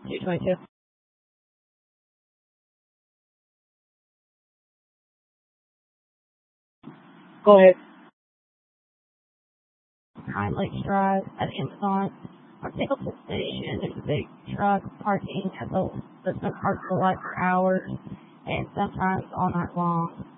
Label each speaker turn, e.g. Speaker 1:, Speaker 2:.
Speaker 1: 222.
Speaker 2: Go ahead.
Speaker 1: Pine Lakes Drive at Amazon. Our Nicholson Station, there's a big truck parking at the park for like for hours and sometimes all night long.